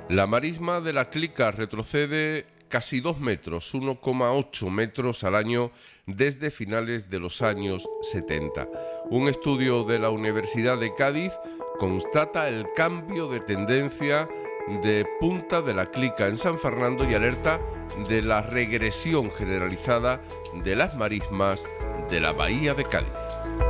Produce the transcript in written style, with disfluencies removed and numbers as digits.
La marisma de la Clica retrocede casi 2 metros, 1,8 metros al año desde finales de los años 70. Un estudio de la Universidad de Cádiz constata el cambio de tendencia de punta de la Clica en San Fernando y alerta de la regresión generalizada de las marismas de la bahía de Cádiz.